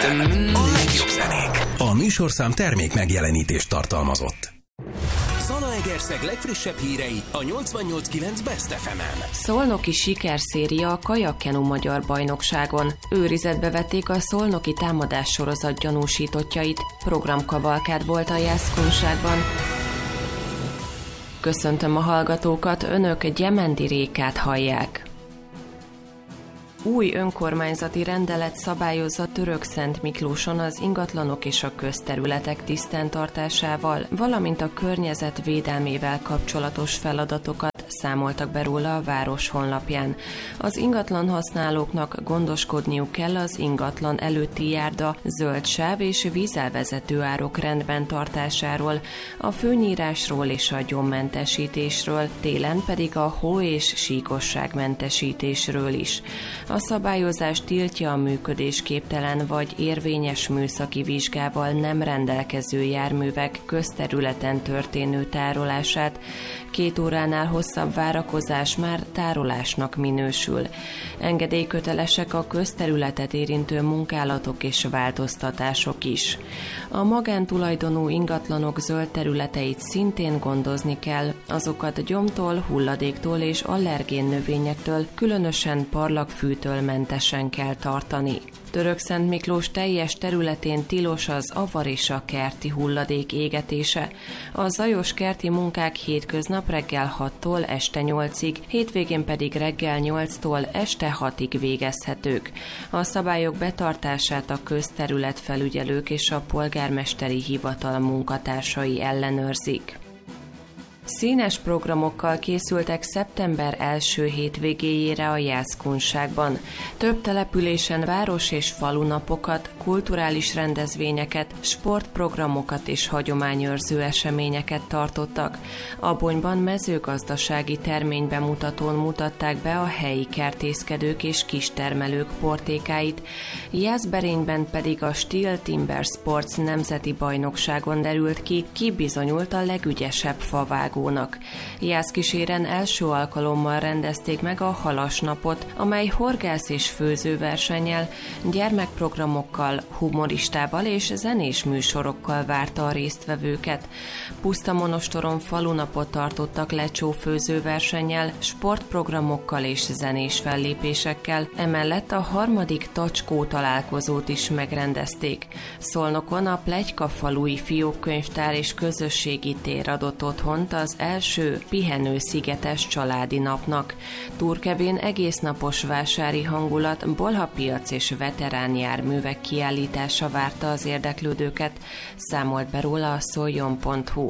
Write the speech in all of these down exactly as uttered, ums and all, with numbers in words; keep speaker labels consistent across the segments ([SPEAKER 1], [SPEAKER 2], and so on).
[SPEAKER 1] ef em. A legjobb zenék. A műsorszám termék megjelenítést tartalmazott. Zalaegerszeg legfrissebb hírei a nyolcvannyolc kilenc Best ef emen.
[SPEAKER 2] Szolnoki sikerszéria a kajakkenu magyar bajnokságon. Őrizetbe vették a szolnoki támadás sorozat gyanúsítottjait. Programkavalkád volt a Jászkunságban. Köszöntöm a hallgatókat, önök Gyemendi Rékát hallják. Új önkormányzati rendelet szabályozza Törökszent Miklóson az ingatlanok és a közterületek tisztenntartásával, valamint a környezet védelmével kapcsolatos feladatokat, számoltak be róla a város honlapján. Az ingatlan használóknak gondoskodniuk kell az ingatlan előtti járda, zöld sáv és vízelvezető árok rendben tartásáról, a főnyírásról és a gyommentesítésről, télen pedig a hó- és síkosságmentesítésről is. A szabályozás tiltja a működésképtelen vagy érvényes műszaki vizsgával nem rendelkező járművek közterületen történő tárolását. Két óránál hosszabb várakozás már tárolásnak minősül. Engedélykötelesek a közterületet érintő munkálatok és változtatások is. A magántulajdonú ingatlanok zöld területeit szintén gondozni kell, azokat gyomtól, hulladéktól és allergén növényektől, különösen parlagfűtől mentesen kell tartani. Törökszent Miklós teljes területén tilos az avar és a kerti hulladék égetése. A zajos kerti munkák hétköznap reggel hattól este nyolcig, hétvégén pedig reggel nyolctól este hatig végezhetők. A szabályok betartását a közterületfelügyelők és a polgármesteri hivatal munkatársai ellenőrzik. Színes programokkal készültek szeptember első hétvégéjére a Jászkunságban. Több településen város- és falunapokat, kulturális rendezvényeket, sportprogramokat és hagyományőrző eseményeket tartottak. Abonyban mezőgazdasági terménybemutatón mutatták be a helyi kertészkedők és kistermelők portékáit, Jászberényben pedig a Steel Timber Sports nemzeti bajnokságon derült ki, ki bizonyult a legügyesebb favágó. Jászkíséren első alkalommal rendezték meg a Halasnapot, amely horgász- és főzőversennyel, gyermekprogramokkal, humoristával és zenés műsorokkal várta a résztvevőket. Pusztamonostoron falunapot tartottak lecsó főzőversennyel, sportprogramokkal és zenés fellépésekkel, emellett a harmadik Tacskó találkozót is megrendezték. Szolnokon a Pletyka falui fiókkönyvtár és közösségi tér adott otthont az első pihenőszigetes családi napnak. Turkevén egésznapos vásári hangulat, bolhapiac és veterán járművek kiállítása várta az érdeklődőket, számolt be róla a szoljon pont hu.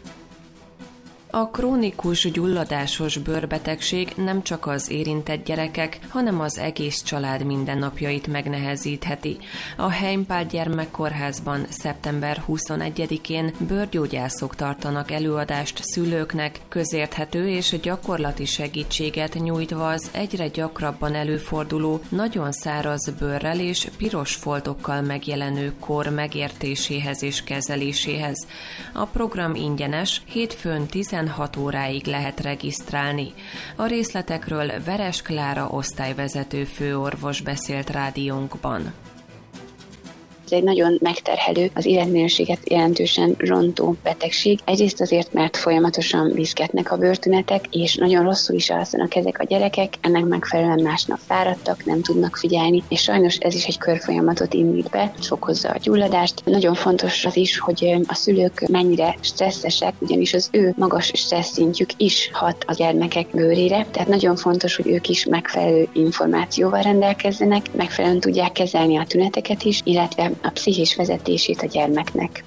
[SPEAKER 2] A krónikus gyulladásos bőrbetegség nem csak az érintett gyerekek, hanem az egész család mindennapjait megnehezítheti. A Heimpál Gyermekkórházban szeptember huszonegyedikén bőrgyógyászok tartanak előadást szülőknek, közérthető és gyakorlati segítséget nyújtva az egyre gyakrabban előforduló, nagyon száraz bőrrel és piros foltokkal megjelenő kór megértéséhez és kezeléséhez. A program ingyenes, hétfőn tizenhat óráig lehet regisztrálni. A részletekről Veres Klára osztályvezető főorvos beszélt rádiónkban.
[SPEAKER 3] Ez egy nagyon megterhelő, az életminőséget jelentősen rontó betegség. Egyrészt azért, mert folyamatosan viszketnek a bőrtünetek, és nagyon rosszul is alszanak ezek a gyerekek, ennek megfelelően másnap fáradtak, nem tudnak figyelni, és sajnos ez is egy körfolyamatot indít be, és okozza a gyulladást. Nagyon fontos az is, hogy a szülők mennyire stresszesek, ugyanis az ő magas stressz szintjük is hat a gyermekek bőrére, tehát nagyon fontos, hogy ők is megfelelő információval rendelkezzenek, megfelelően tudják kezelni a tüneteket is, illetve a pszichés vezetését a gyermeknek.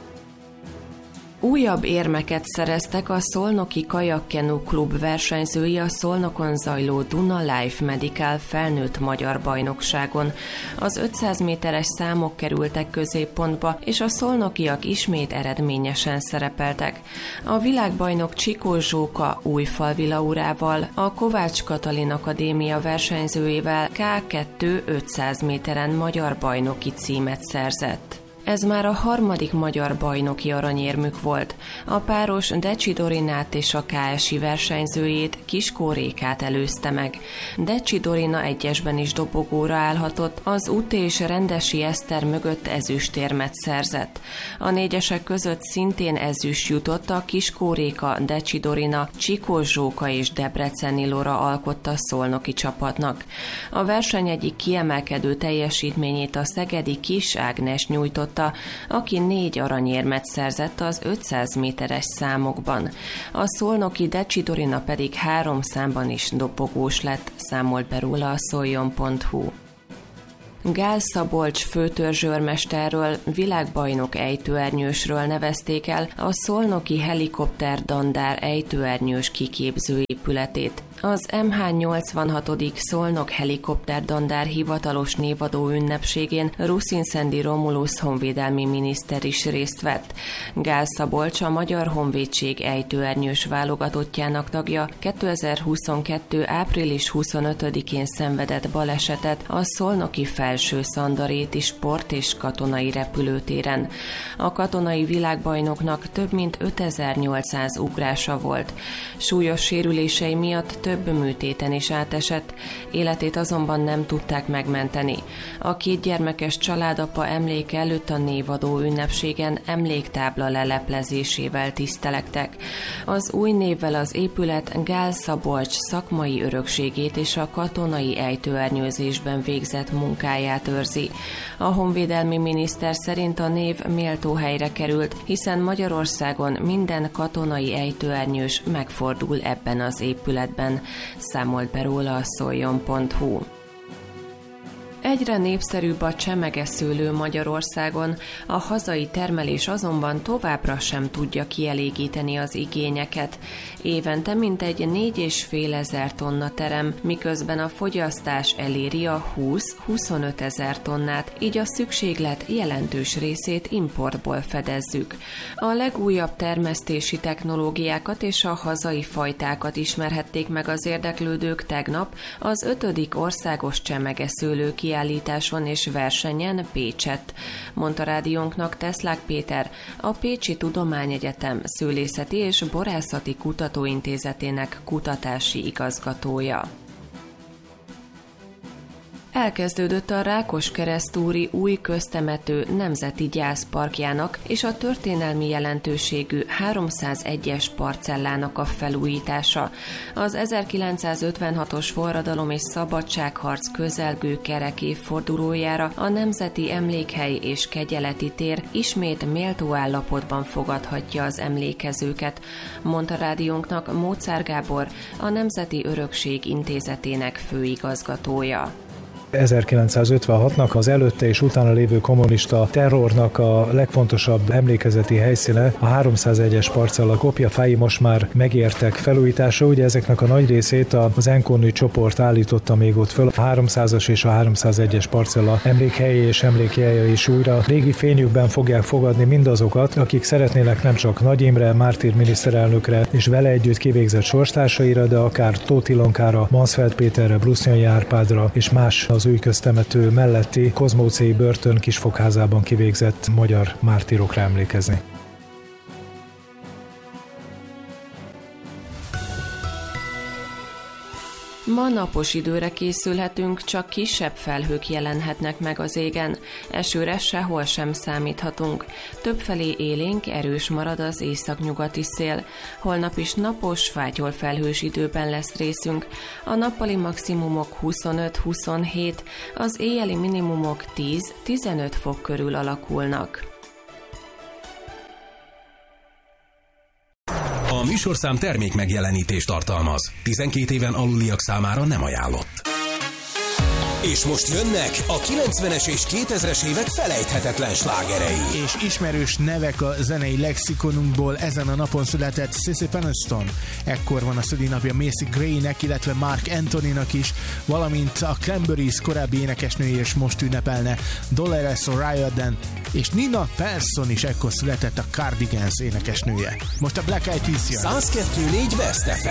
[SPEAKER 2] Újabb érmeket szereztek a Szolnoki Kajakkenu Klub versenyzői a Szolnokon zajló Duna Life Medical felnőtt magyar bajnokságon. Az ötszáz méteres számok kerültek középpontba, és a szolnokiak ismét eredményesen szerepeltek. A világbajnok Csikó Zsóka Újfalvi Laurával, a Kovács Katalin Akadémia versenyzőjével ká kettő ötszáz méteren magyar bajnoki címet szerzett. Ez már a harmadik magyar bajnoki aranyérmük volt. A páros Decsi Dorinát és a ká es i versenyzőjét, Kiskó Rékát előzte meg. Decsi Dorina egyesben is dobogóra állhatott, az Út és Rendesi Eszter mögött ezüstérmet szerzett. A négyesek között szintén ezüst jutott, a Kiskó Réka, Decsi Dorina, Csikós Zsóka és Debreceni Lora alkotta a szolnoki csapatnak. A verseny egyik kiemelkedő teljesítményét a szegedi Kis Ágnes nyújtott, aki négy aranyérmet szerzett az ötszáz méteres számokban. A szolnoki Decsi Dorina pedig három számban is dobogós lett, számolt be róla a szoljon pont hu. Gál Szabolcs főtörzsőrmesterről, világbajnok ejtőernyősről nevezték el a szolnoki helikopter dandár ejtőernyős kiképzőépületét. Az em há nyolcvanhatodik Szolnok helikopter dandár hivatalos névadó ünnepségén Ruszinszendi Romulus honvédelmi miniszter is részt vett. Gál Szabolcs a Magyar Honvédség ejtőernyős válogatottjának tagja, kétezer-huszonkettő április huszonötödikén szenvedett balesetet a szolnoki Felső Szandaréti sport- és katonai repülőtéren. A katonai világbajnoknak több mint ötezer-nyolcszáz ugrása volt. Súlyos sérülései miatt több műtéten is átesett, életét azonban nem tudták megmenteni. A két gyermekes családapa emléke előtt a névadó ünnepségen emléktábla leleplezésével tisztelektek. Az új névvel az épület Gál Szabolcs szakmai örökségét és a katonai ejtőernyőzésben végzett munkáját őrzi. A honvédelmi miniszter szerint a név méltó helyre került, hiszen Magyarországon minden katonai ejtőernyős megfordul ebben az épületben, számolt be róla a szoljon pont hu. Egyre népszerűbb a csemegeszőlő Magyarországon, a hazai termelés azonban továbbra sem tudja kielégíteni az igényeket. Évente mintegy négy és fél ezer tonna terem, miközben a fogyasztás eléri a húsz-huszonöt ezer tonnát, így a szükséglet jelentős részét importból fedezzük. A legújabb termesztési technológiákat és a hazai fajtákat ismerhették meg az érdeklődők tegnap az ötödik országos csemegeszőlő kiállításon és versenyen Pécsett, mondta rádiónknak Teszlák Péter, a Pécsi Tudományegyetem Szőlészeti és Borászati Kutatóintézetének kutatási igazgatója. Elkezdődött a Rákoskeresztúri új köztemető nemzeti gyászparkjának és a történelmi jelentőségű háromszázegyes parcellának a felújítása. Az ezerkilencszázötvenhatos forradalom és szabadságharc közelgő kerek évfordulójára a Nemzeti Emlékhely és Kegyeleti tér ismét méltó állapotban fogadhatja az emlékezőket, mondta rádiónknak Móczár Gábor, a Nemzeti Örökség Intézetének főigazgatója.
[SPEAKER 4] ezerkilencszázötvenhatnak az előtte és utána lévő kommunista terrornak a legfontosabb emlékezeti helyszíne, a háromszázegyes parcella kopjafái most már megértek felújításra. Ugye ezeknek a nagy részét az Enkonnű csoport állította még ott föl. A háromszázas és a háromszázegyes parcella emlékhelyi és emlékjelje is újra régi fényükben fogják fogadni mindazokat, akik szeretnének nem csak Nagy Imre, Mártír miniszterelnökre és vele együtt kivégzett sorstársaira, de akár Tóth Ilonkára, Mansfeld Péterre, Brusnyai Árpádra és más az új köztemető melletti Kozmócéi börtön kisfogházában kivégzett magyar mártírokra emlékezni.
[SPEAKER 2] Ma napos időre készülhetünk, csak kisebb felhők jelenhetnek meg az égen. Esőre sehol sem számíthatunk. Többfelé élénk, erős marad az északnyugati szél. Holnap is napos, fátyol felhős időben lesz részünk. A nappali maximumok huszonöt-huszonhét, az éjjeli minimumok tíz-tizenöt fok körül alakulnak.
[SPEAKER 1] A műsorszám termék megjelenítést tartalmaz. tizenkét éven aluliak számára nem ajánlott. És most jönnek a kilencvenes és kétezres évek felejthetetlen slágerei.
[SPEAKER 5] És ismerős nevek a zenei lexikonunkból. Ezen a napon született Sissy Peniston. Ekkor van a szülinapja Macy Graynek, illetve Mark Anthonynak is, valamint a Cranberries korábbi énekesnője és most ünnepelne Dolores O'Riordan, és Nina Persson is ekkor született, a Cardigans énekesnője. Most a Black Eyed Peas jön.
[SPEAKER 1] száz kettő négy Best ef